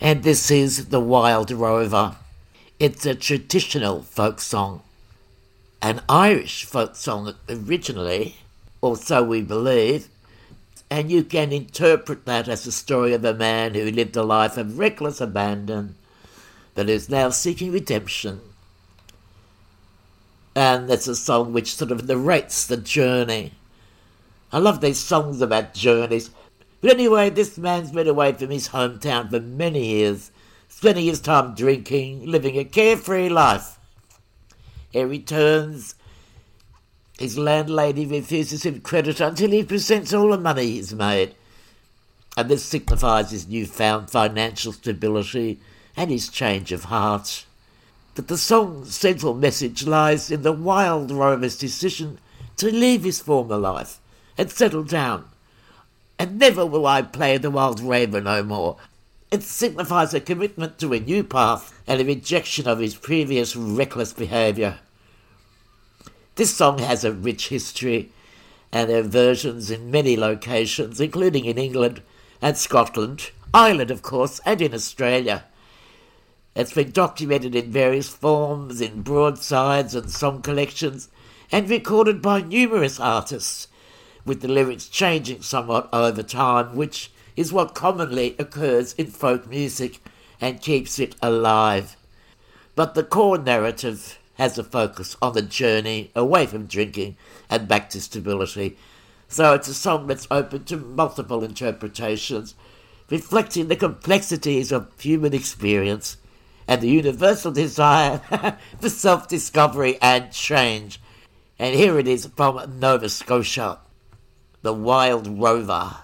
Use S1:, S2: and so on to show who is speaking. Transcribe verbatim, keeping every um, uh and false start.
S1: And this is The Wild Rover. It's a traditional folk song, an Irish folk song originally, or so we believe, and you can interpret that as the story of a man who lived a life of reckless abandon but is now seeking redemption. And it's a song which sort of narrates the journey. I love these songs about journeys. But anyway, this man's been away from his hometown for many years, spending his time drinking, living a carefree life. He returns. His landlady refuses him credit until he presents all the money he's made. And this signifies his newfound financial stability and his change of heart. But the song's central message lies in the wild rover's decision to leave his former life and settle down. And never will I play the wild rover no more. It signifies a commitment to a new path and a rejection of his previous reckless behaviour. This song has a rich history, and there are versions in many locations, including in England and Scotland, Ireland of course, and in Australia. It's been documented in various forms, in broadsides and song collections, and recorded by numerous artists, with the lyrics changing somewhat over time, which is what commonly occurs in folk music and keeps it alive. But the core narrative has a focus on the journey away from drinking and back to stability. So it's a song that's open to multiple interpretations, reflecting the complexities of human experience and the universal desire for self-discovery and change. And here it is from Nova Scotia, The Wild Rover.